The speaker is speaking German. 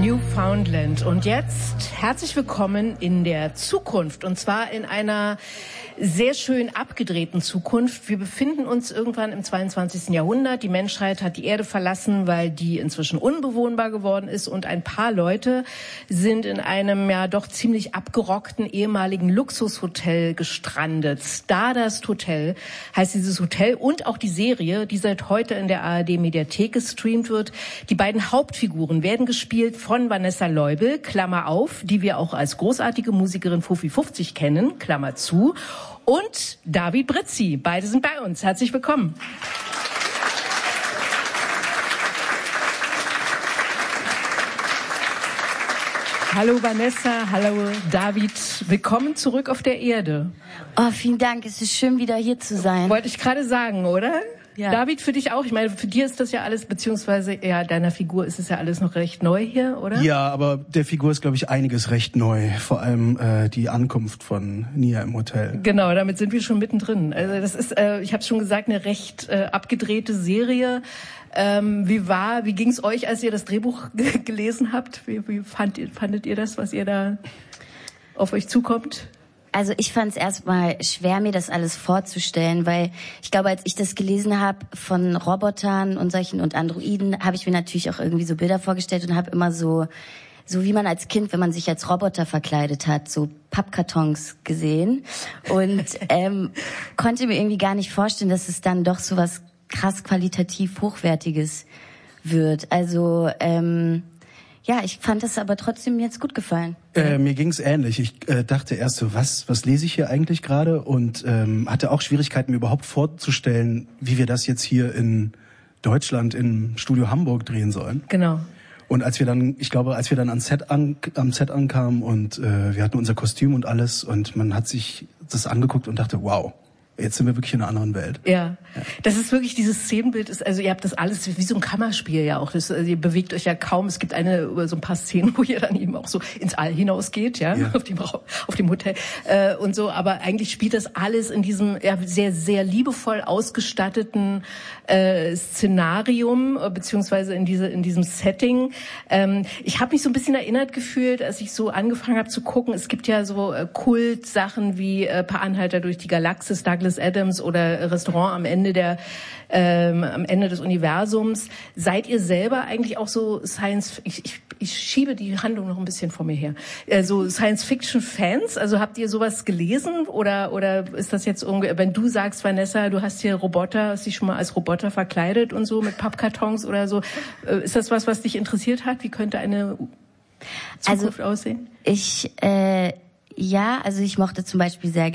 Newfoundland. Und jetzt herzlich willkommen in der Zukunft. Und zwar in einer sehr schön abgedrehten Zukunft. Wir befinden uns irgendwann im 22. Jahrhundert. Die Menschheit hat die Erde verlassen, weil die inzwischen unbewohnbar geworden ist. Und ein paar Leute sind in einem ja doch ziemlich abgerockten ehemaligen Luxushotel gestrandet. Stardust Hotel heißt dieses Hotel und auch die Serie, die seit heute in der ARD-Mediathek gestreamt wird. Die beiden Hauptfiguren werden gespielt von Vanessa Leubel, Klammer auf, die wir auch als großartige Musikerin Fuffi50 kennen, Klammer zu, und David Brizzi. Beide sind bei uns. Herzlich willkommen. Hallo Vanessa, hallo David. Willkommen zurück auf der Erde. Oh, vielen Dank. Es ist schön, wieder hier zu sein. Wollte ich gerade sagen, oder? Ja. David, für dich auch? Ich meine, für dir ist das ja alles, beziehungsweise ja, deiner Figur ist es ja alles noch recht neu hier, oder? Ja, aber der Figur ist, glaube ich, einiges recht neu. Vor allem die Ankunft von Nia im Hotel. Genau, damit sind wir schon mittendrin. Also das ist, ich habe schon gesagt, eine recht abgedrehte Serie. Wie ging's euch, als ihr das Drehbuch gelesen habt? Wie fandet ihr das, was ihr da auf euch zukommt? Also ich fand es erstmal schwer, mir das alles vorzustellen, weil ich glaube, als ich das gelesen habe von Robotern und solchen und Androiden, habe ich mir natürlich auch irgendwie so Bilder vorgestellt und habe immer so wie man als Kind, wenn man sich als Roboter verkleidet hat, so Pappkartons gesehen und konnte mir irgendwie gar nicht vorstellen, dass es dann doch so was krass qualitativ Hochwertiges wird. Also ja, ich fand es aber trotzdem jetzt gut gefallen. Mir ging's ähnlich. Ich dachte erst so, was lese ich hier eigentlich gerade? Und hatte auch Schwierigkeiten, mir überhaupt vorzustellen, wie wir das jetzt hier in Deutschland im Studio Hamburg drehen sollen. Genau. Und als wir dann am Set ankamen und wir hatten unser Kostüm und alles und man hat sich das angeguckt und dachte, wow. Jetzt sind wir wirklich in einer anderen Welt. Ja, das ist wirklich, dieses Szenenbild ist, also ihr habt das alles wie so ein Kammerspiel ja auch. Das, also ihr bewegt euch ja kaum. Es gibt so ein paar Szenen, wo ihr dann eben auch so ins All hinausgeht, ja. Auf dem Hotel und so. Aber eigentlich spielt das alles in diesem sehr, sehr liebevoll ausgestatteten Szenarium beziehungsweise in diesem Setting. Ich habe mich so ein bisschen erinnert gefühlt, als ich so angefangen habe zu gucken. Es gibt ja so Kultsachen wie Per Anhalter durch die Galaxis, Douglas Adams oder Restaurant am Ende des Universums. Seid ihr selber eigentlich auch so ich schiebe die Handlung noch ein bisschen vor mir her. So Science-Fiction-Fans? Also habt ihr sowas gelesen oder ist das jetzt irgendwie, wenn du sagst, Vanessa, du hast hier hast dich schon mal als Roboter verkleidet und so mit Pappkartons oder so, ist das was dich interessiert hat? Wie könnte eine Zukunft aussehen? Ich mochte zum Beispiel sehr